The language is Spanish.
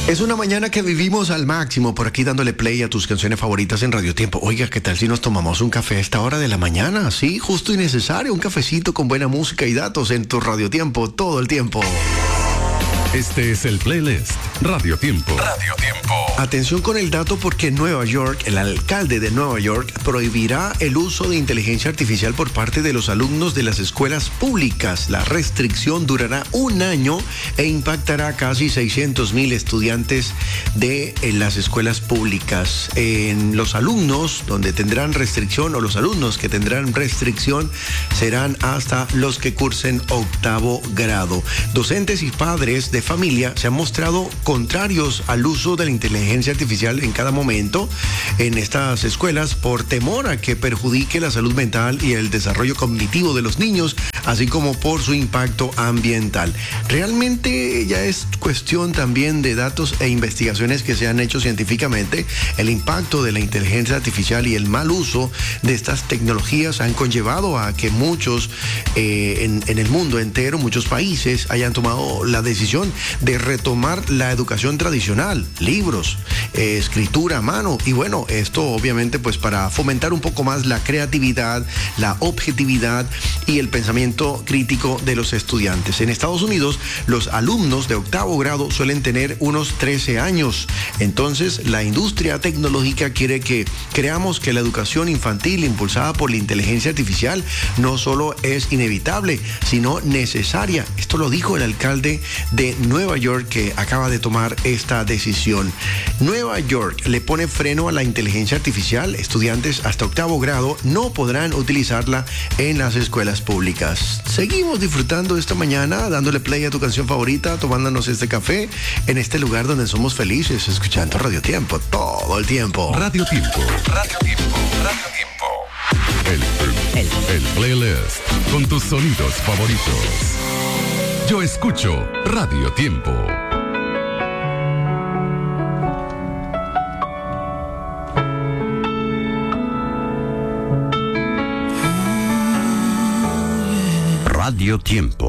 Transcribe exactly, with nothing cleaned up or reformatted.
Es una mañana que vivimos al máximo, por aquí dándole play a tus canciones favoritas en Radio Tiempo. Oiga, ¿qué tal si nos tomamos un café a esta hora de la mañana? Sí, justo y necesario, un cafecito con buena música y datos en tu Radio Tiempo todo el tiempo. Este es el playlist Radio Tiempo. Radio Tiempo. Atención con el dato porque en Nueva York, el alcalde de Nueva York prohibirá el uso de inteligencia artificial por parte de los alumnos de las escuelas públicas. La restricción durará un año e impactará a casi seiscientos mil estudiantes de en las escuelas públicas. En los alumnos donde tendrán restricción o los alumnos que tendrán restricción serán hasta los que cursen octavo grado. Docentes y padres de familia se han mostrado contrarios al uso de la inteligencia artificial en cada momento en estas escuelas por temor a que perjudique la salud mental y el desarrollo cognitivo de los niños, así como por su impacto ambiental. Realmente ya es cuestión también de datos e investigaciones que se han hecho científicamente. El impacto de la inteligencia artificial y el mal uso de estas tecnologías han conllevado a que muchos eh, en, en el mundo entero, muchos países hayan tomado la decisión de retomar la educación tradicional, libros, eh, escritura a mano, y bueno, esto obviamente pues para fomentar un poco más la creatividad, la objetividad y el pensamiento crítico de los estudiantes. En Estados Unidos, los alumnos de octavo grado suelen tener unos trece años. Entonces, la industria tecnológica quiere que creamos que la educación infantil impulsada por la inteligencia artificial no solo es inevitable, sino necesaria. Esto lo dijo el alcalde de Nueva York, que acaba de tomar esta decisión. Nueva York le pone freno a la inteligencia artificial. Estudiantes hasta octavo grado no podrán utilizarla en las escuelas públicas. Seguimos disfrutando esta mañana, dándole play a tu canción favorita, tomándonos este café en este lugar donde somos felices, escuchando Radio Tiempo todo el tiempo. Radio Tiempo. Radio Tiempo. Radio Tiempo. El, el, el, el playlist con tus sonidos favoritos. Yo escucho Radio Tiempo. Radio Tiempo.